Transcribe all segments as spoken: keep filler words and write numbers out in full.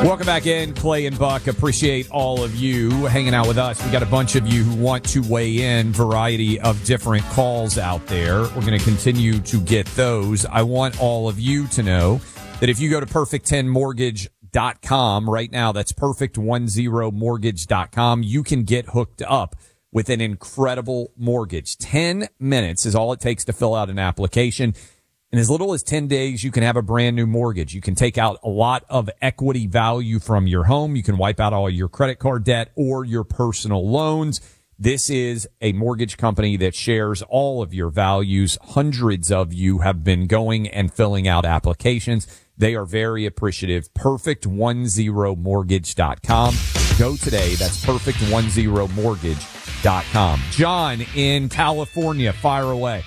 Welcome back in, Clay and Buck. Appreciate all of you hanging out with us. We got a bunch of you who want to weigh in, variety of different calls out there. We're going to continue to get those. I want all of you to know that if you go to perfect ten mortgage dot com right now, that's perfect ten mortgage dot com, you can get hooked up with an incredible mortgage. ten minutes is all it takes to fill out an application. In as little as ten days, you can have a brand new mortgage. You can take out a lot of equity value from your home. You can wipe out all your credit card debt or your personal loans. This is a mortgage company that shares all of your values. Hundreds of you have been going and filling out applications. They are very appreciative. perfect ten mortgage dot com. Go today. That's perfect ten mortgage dot com. John in California, fire away.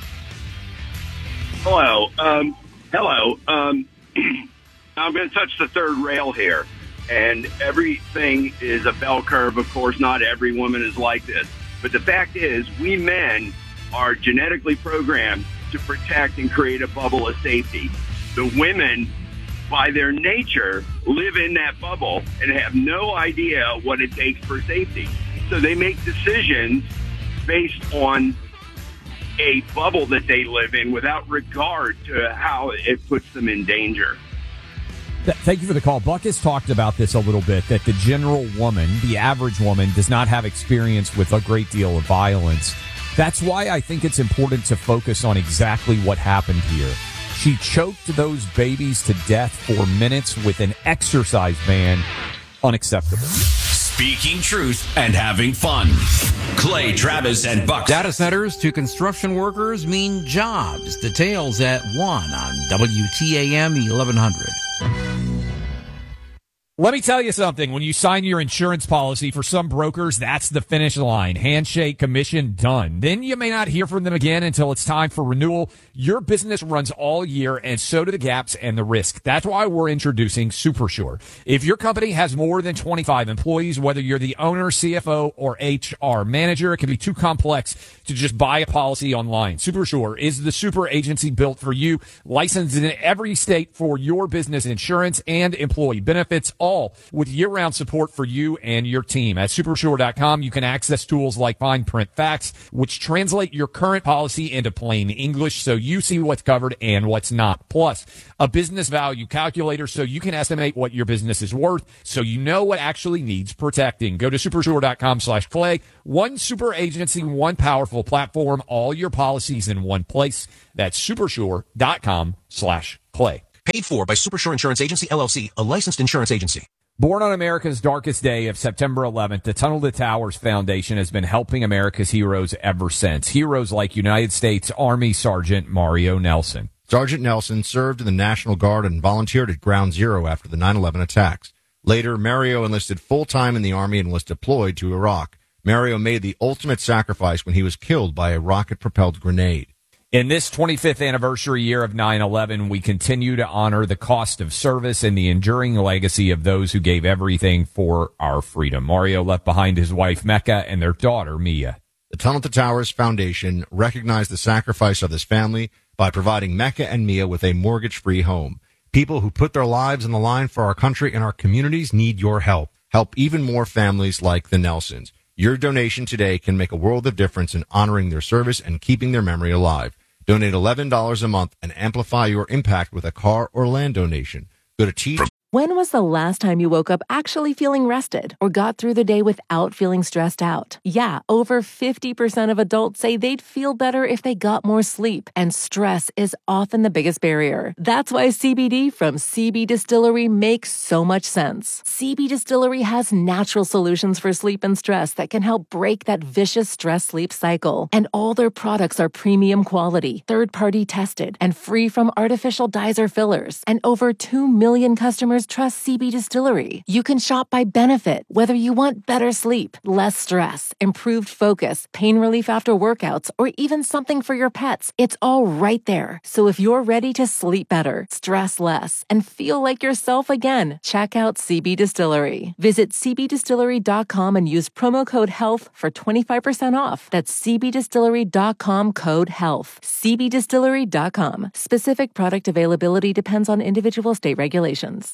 Hello. Um, hello. Um, I'm going to touch the third rail here. And everything is a bell curve. Of course, not every woman is like this. But the fact is, we men are genetically programmed to protect and create a bubble of safety. The women, by their nature, live in that bubble and have no idea what it takes for safety. So they make decisions based on a bubble that they live in without regard to how it puts them in danger. Thank you for the call. Buck has talked about this a little bit, that the general woman, the average woman, does not have experience with a great deal of violence. That's why I think it's important to focus on exactly what happened here. She choked those babies to death for minutes with an exercise band. Unacceptable. Speaking truth and having fun. Clay, Travis, and Buck. Data centers to construction workers mean jobs. Details at one on W T A M eleven hundred. Let me tell you something. When you sign your insurance policy, for some brokers, that's the finish line. Handshake, commission, done. Then you may not hear from them again until it's time for renewal. Your business runs all year, and so do the gaps and the risk. That's why we're introducing SuperSure. If your company has more than twenty-five employees, whether you're the owner, C F O, or H R manager, it can be too complex to just buy a policy online. SuperSure is the super agency built for you, licensed in every state for your business insurance and employee benefits, all with year-round support for you and your team. At supersure dot com, you can access tools like fine print facts, which translate your current policy into plain English so you see what's covered and what's not. Plus, a business value calculator so you can estimate what your business is worth so you know what actually needs protecting. Go to supersure dot com slash Clay. One super agency, one powerful platform, all your policies in one place. That's supersure dot com slash Clay. Paid for by Supersure Insurance Agency, L L C, a licensed insurance agency. Born on America's darkest day of September eleventh, the Tunnel to Towers Foundation has been helping America's heroes ever since. Heroes like United States Army Sergeant Mario Nelson. Sergeant Nelson served in the National Guard and volunteered at Ground Zero after the nine eleven attacks. Later, Mario enlisted full-time in the Army and was deployed to Iraq. Mario made the ultimate sacrifice when he was killed by a rocket-propelled grenade. In this twenty-fifth anniversary year of nine eleven, we continue to honor the cost of service and the enduring legacy of those who gave everything for our freedom. Mario left behind his wife, Mecca, and their daughter, Mia. The Tunnel to Towers Foundation recognized the sacrifice of this family by providing Mecca and Mia with a mortgage-free home. People who put their lives on the line for our country and our communities need your help. Help even more families like the Nelsons. Your donation today can make a world of difference in honoring their service and keeping their memory alive. Donate eleven dollars a month and amplify your impact with a car or land donation. Go to T. When was the last time you woke up actually feeling rested or got through the day without feeling stressed out? Yeah, over fifty percent of adults say they'd feel better if they got more sleep, and stress is often the biggest barrier. That's why C B D from C B Distillery makes so much sense. C B Distillery has natural solutions for sleep and stress that can help break that vicious stress-sleep cycle. And all their products are premium quality, third-party tested, and free from artificial dyes or fillers. And over two million customers trust C B Distillery. You can shop by benefit, whether you want better sleep, less stress, improved focus, pain relief after workouts, or even something for your pets. It's all right there. So if you're ready to sleep better, stress less, and feel like yourself again, check out C B Distillery. Visit c b distillery dot com and use promo code HEALTH for twenty-five percent off. That's c b distillery dot com code HEALTH. c b distillery dot com. Specific product availability depends on individual state regulations.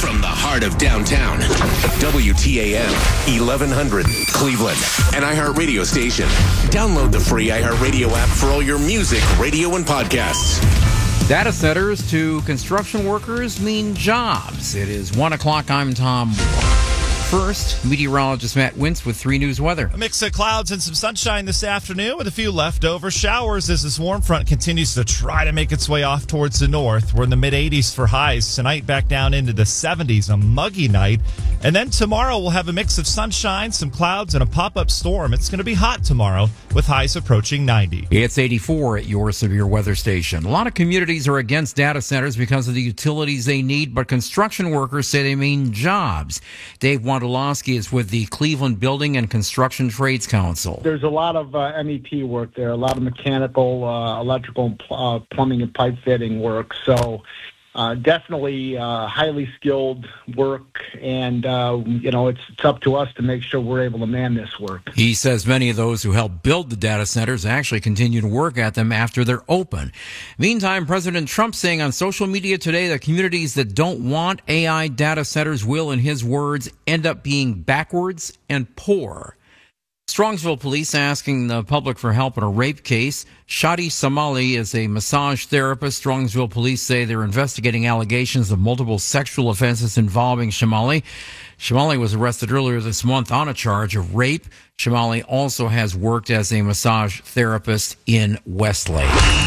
From the heart of downtown, W T A M, eleven hundred, Cleveland, an iHeartRadio station. Download the free iHeartRadio app for all your music, radio, and podcasts. Data centers to construction workers mean jobs. It is one o'clock. I'm Tom Moore. First, meteorologist Matt Wintz with three News weather. A mix of clouds and some sunshine this afternoon with a few leftover showers as this warm front continues to try to make its way off towards the north. We're in the mid eighties for highs tonight, back down into the seventies, a muggy night. And then tomorrow we'll have a mix of sunshine, some clouds, and a pop-up storm. It's going to be hot tomorrow with highs approaching ninety. It's eighty-four at your severe weather station. A lot of communities are against data centers because of the utilities they need, but construction workers say they mean jobs. Dave Wondolowski is with the Cleveland Building and Construction Trades Council. There's a lot of uh, M E P work there, a lot of mechanical, uh, electrical, uh, plumbing, and pipe fitting work. So uh, definitely uh, highly skilled work, and uh, you know it's, it's up to us to make sure we're able to man this work. He says many of those who helped build the data centers actually continue to work at them after they're open. Meantime, President Trump saying on social media today that communities that don't want A I data centers will, in his words, end up being backwards and poor. Strongsville police asking the public for help in a rape case. Shadi Somali is a massage therapist. Strongsville police say they're investigating allegations of multiple sexual offenses involving Shamali. Shamali was arrested earlier this month on a charge of rape. Shamali also has worked as a massage therapist in Westlake.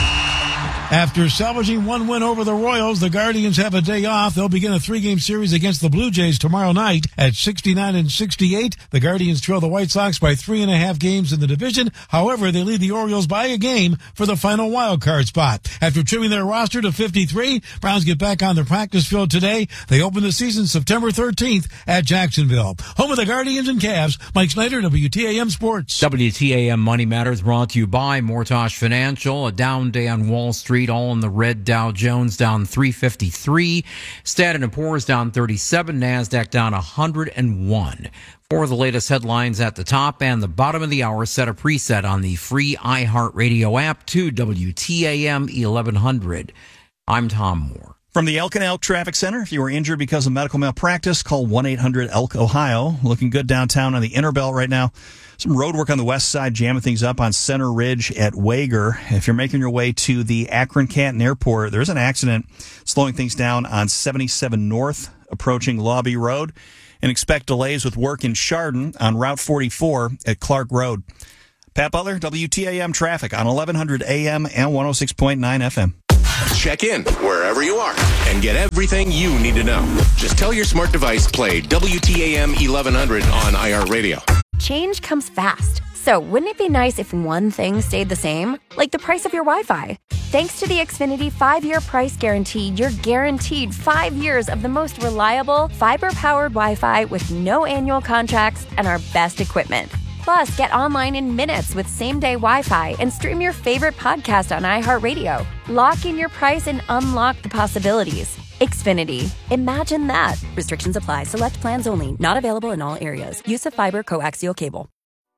After salvaging one win over the Royals, the Guardians have a day off. They'll begin a three-game series against the Blue Jays tomorrow night at sixty-nine and sixty-eight. The Guardians trail the White Sox by three and a half games in the division. However, they lead the Orioles by a game for the final wild card spot. After trimming their roster to fifty-three, Browns get back on the practice field today. They open the season September thirteenth at Jacksonville. Home of the Guardians and Cavs, Mike Snyder, W T A M Sports. W T A M Money Matters brought to you by Mortosh Financial. A down day on Wall Street. All in the red. Dow Jones down three fifty-three. Standard and Poor's down thirty-seven. NASDAQ down one hundred one. For the latest headlines at the top and the bottom of the hour, set a preset on the free iHeartRadio app to W T A M eleven hundred. I'm Tom Moore. From the Elk and Elk Traffic Center, if you were injured because of medical malpractice, call one eight hundred elk ohio. Looking good downtown on the Interbelt right now. Some road work on the west side, jamming things up on Center Ridge at Wager. If you're making your way to the Akron-Canton Airport, there's an accident slowing things down on seventy-seven North, approaching Lobby Road. And expect delays with work in Chardon on Route forty-four at Clark Road. Pat Butler, W T A M Traffic on eleven hundred A M and one oh six point nine F M. Check in wherever you are and get everything you need to know. Just tell your smart device, play W T A M eleven hundred on iHeartRadio. Change comes fast. So wouldn't it be nice if one thing stayed the same? Like the price of your Wi-Fi. Thanks to the Xfinity five-year price guarantee, you're guaranteed five years of the most reliable, fiber-powered Wi-Fi with no annual contracts and our best equipment. Plus, get online in minutes with same-day Wi-Fi and stream your favorite podcast on iHeartRadio. Lock in your price and unlock the possibilities. Xfinity. Imagine that. Restrictions apply. Select plans only. Not available in all areas. Use of fiber coaxial cable.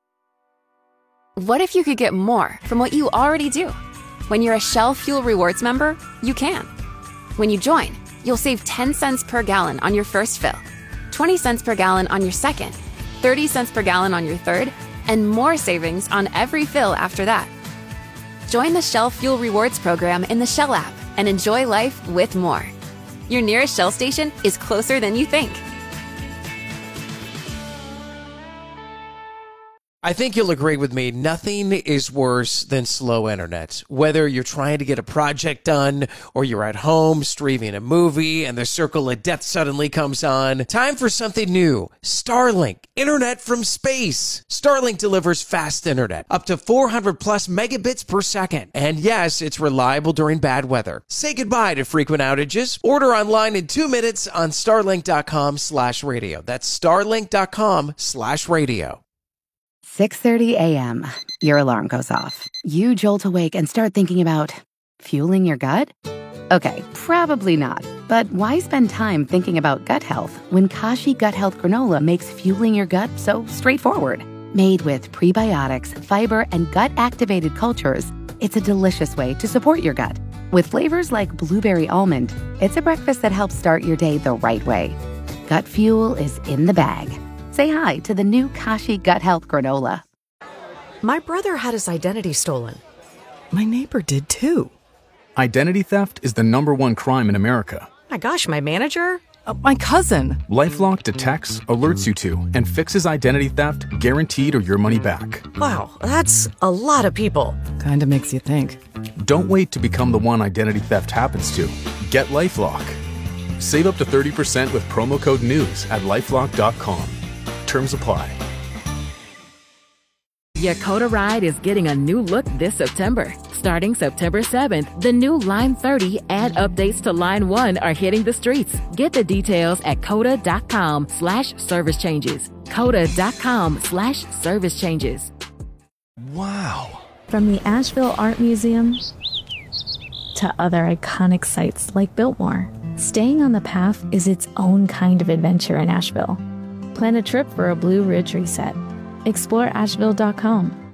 What if you could get more from what you already do? When you're a Shell Fuel Rewards member, you can. When you join, you'll save ten cents per gallon on your first fill, twenty cents per gallon on your second, thirty cents per gallon on your third, and more savings on every fill after that. Join the Shell Fuel Rewards program in the Shell app and enjoy life with more. Your nearest Shell station is closer than you think. I think you'll agree with me, nothing is worse than slow internet. Whether you're trying to get a project done or you're at home streaming a movie and the circle of death suddenly comes on, time for something new. Starlink, internet from space. Starlink delivers fast internet, up to four hundred plus megabits per second. And yes, it's reliable during bad weather. Say goodbye to frequent outages. Order online in two minutes on starlink.com slash radio. That's starlink.com slash radio. six thirty a.m. Your alarm goes off. You jolt awake and start thinking about fueling your gut? Okay, probably not. But why spend time thinking about gut health when Kashi Gut Health Granola makes fueling your gut so straightforward? Made with prebiotics, fiber, and gut-activated cultures, it's a delicious way to support your gut. With flavors like blueberry almond, it's a breakfast that helps start your day the right way. Gut fuel is in the bag. Say hi to the new Kashi Gut Health Granola. My brother had his identity stolen. My neighbor did too. Identity theft is the number one crime in America. My gosh, my manager? Uh, my cousin. LifeLock detects, alerts you to, and fixes identity theft guaranteed or your money back. Wow, that's a lot of people. Kinda makes you think. Don't wait to become the one identity theft happens to. Get LifeLock. Save up to thirty percent with promo code NEWS at lifelock dot com. Terms apply. Yakota Ride is getting a new look this September. Starting September seventh, the new Line thirty and updates to Line one are hitting the streets. Get the details at coda.com slash service changes. Coda.com slash service changes. Wow. From the Asheville Art Museum to other iconic sites like Biltmore, staying on the path is its own kind of adventure in Asheville. Plan a trip for a Blue Ridge reset. explore asheville dot com.